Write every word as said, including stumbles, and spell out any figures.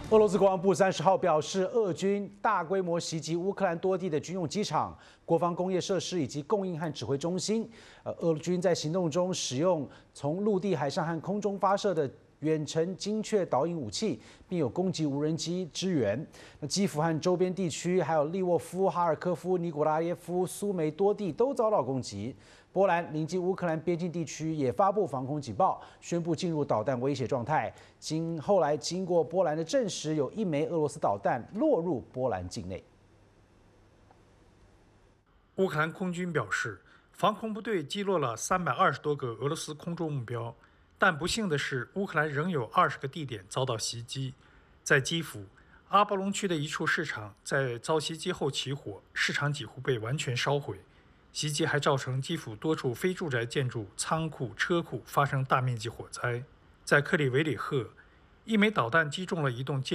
俄罗斯国防部三十号表示，俄军大规模袭击乌克兰多地的军用机场、国防工业设施以及供应和指挥中心。呃，俄军在行动中使用从陆地、海上和空中发射的远程精确导引武器，并有攻击无人机支援。那基辅和周边地区，还有利沃夫、哈尔科夫、尼古拉耶夫、苏梅多地都遭到攻击。波兰临近乌克兰边境地区也发布防空警报，宣布进入导弹威胁状态。经后来经过波兰的证实，有一枚俄罗斯导弹落入波兰境内。 乌克兰空军表示，防空部队击落了三百二十多个俄罗斯空中目标，但不幸的是，乌克兰仍有二十个地点遭到袭击。在基辅阿波隆区的一处市场在遭袭击后起火，市场几乎被完全烧毁。袭击还造成基辅多处非住宅建筑、仓库、车库发生大面积火灾。在克里维里赫，一枚导弹击中了一栋建